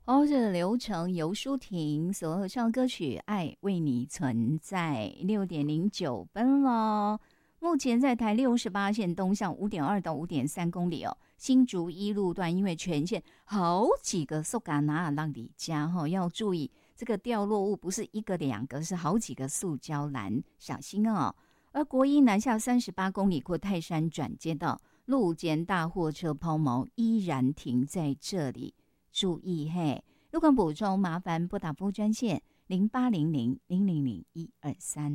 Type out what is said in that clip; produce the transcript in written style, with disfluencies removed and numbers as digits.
哦，这个流程由舒婷所合唱歌曲《爱为你存在》6:09咯。目前在台68线东向5.2到5.3公里哦。新竹一路段因为全线好几个塑胶拿让你家要注意这个掉落物不是一个两个，是好几个塑胶篮，小心哦。而国一南下38公里过泰山转接道，路肩大货车抛锚依然停在这里。注意嘿，如果补充，麻烦拨打服务专线0800000123。